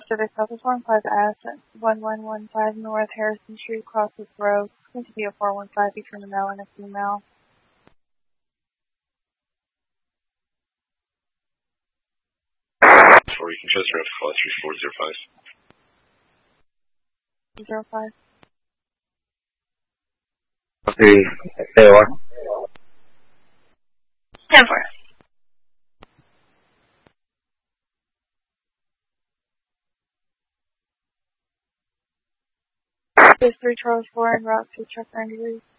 Pacific Southwest 15S at 1115 North Harrison Street, Crosswoods Road. Seems to be a 415 between a male and a female. Or you can transfer up to call 3405. 05. Copy. AOR. 10-4. There's 3 Charles 4 en route to check for injuries.